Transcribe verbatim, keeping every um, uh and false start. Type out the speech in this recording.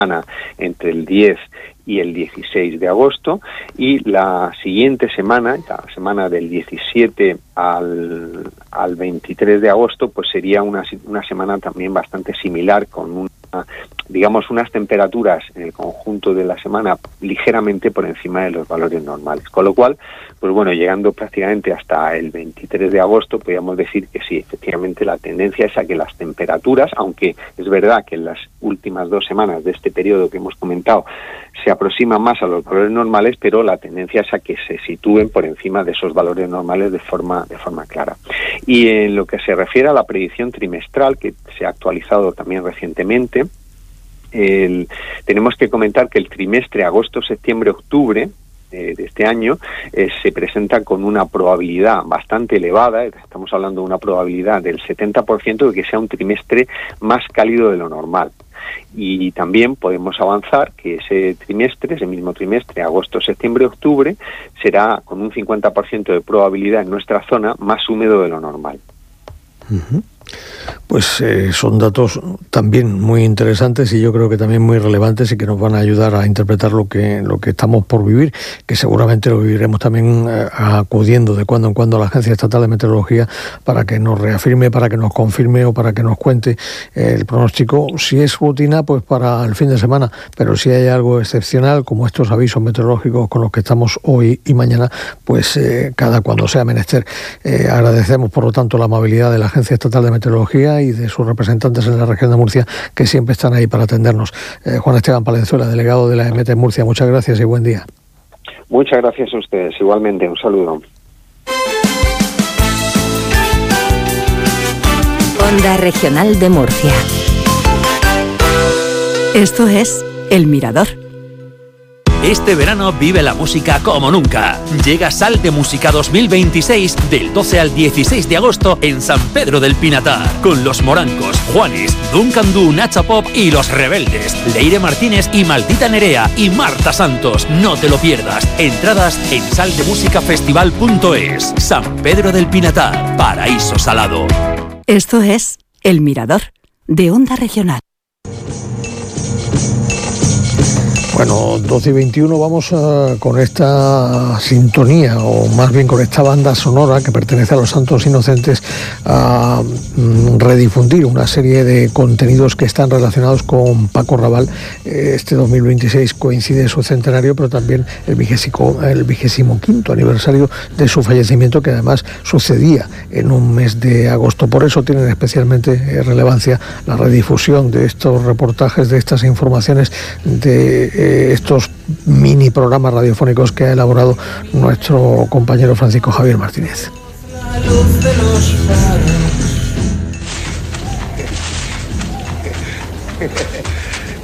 entre el diez y el dieciséis de agosto, y la siguiente semana, la semana del diecisiete al, al veintitrés de agosto, pues sería una, una semana también bastante similar, con una, digamos, unas temperaturas en el conjunto de la semana ligeramente por encima de los valores normales. Con lo cual, pues bueno, llegando prácticamente hasta el veintitrés de agosto, podríamos decir que sí, efectivamente la tendencia es a que las temperaturas, aunque es verdad que en las últimas dos semanas de este periodo que hemos comentado se aproximan más a los valores normales, pero la tendencia es a que se sitúen por encima de esos valores normales de forma, de forma clara. Y en lo que se refiere a la predicción trimestral, que se ha actualizado también recientemente, el, tenemos que comentar que el trimestre agosto, septiembre, octubre de este año eh, se presenta con una probabilidad bastante elevada, estamos hablando de una probabilidad del setenta por ciento de que sea un trimestre más cálido de lo normal. Y también podemos avanzar que ese trimestre, ese mismo trimestre, agosto, septiembre, octubre, será con un cincuenta por ciento de probabilidad en nuestra zona más húmedo de lo normal. Uh-huh. Pues eh, son datos también muy interesantes y yo creo que también muy relevantes y que nos van a ayudar a interpretar lo que lo que estamos por vivir, que seguramente lo viviremos también eh, acudiendo de cuando en cuando a la Agencia Estatal de Meteorología para que nos reafirme, para que nos confirme o para que nos cuente eh, el pronóstico. Si es rutina, pues para el fin de semana, pero si hay algo excepcional, como estos avisos meteorológicos con los que estamos hoy y mañana, pues eh, cada cuando sea menester. Eh, agradecemos, por lo tanto, la amabilidad de la Agencia Estatal de Meteorología y de sus representantes en la región de Murcia, que siempre están ahí para atendernos. Eh, Juan Esteban Palenzuela, delegado de la E M E T en Murcia, muchas gracias y buen día. Muchas gracias a ustedes, igualmente, un saludo. Onda Regional de Murcia. Esto es El Mirador. Este verano vive la música como nunca. Llega Salte Música dos mil veintiséis del doce al dieciséis de agosto en San Pedro del Pinatar, con Los Morancos, Juanes, Duncan Du, Nacha Pop y Los Rebeldes, Leire Martínez y Maldita Nerea y Marta Santos. No te lo pierdas. Entradas en saltemusicafestival punto es. San Pedro del Pinatar, paraíso salado. Esto es El Mirador, de Onda Regional. Bueno, doce y veintiuno, vamos a, con esta sintonía, o más bien con esta banda sonora que pertenece a Los Santos Inocentes, a mm, redifundir una serie de contenidos que están relacionados con Paco Raval. Este dos mil veintiséis coincide su centenario, pero también el vigésimo, el vigésimo quinto aniversario de su fallecimiento, que además sucedía en un mes de agosto. Por eso tienen especialmente relevancia la redifusión de estos reportajes, de estas informaciones, de eh, estos mini programas radiofónicos que ha elaborado nuestro compañero Francisco Javier Martínez. La luz de los faros.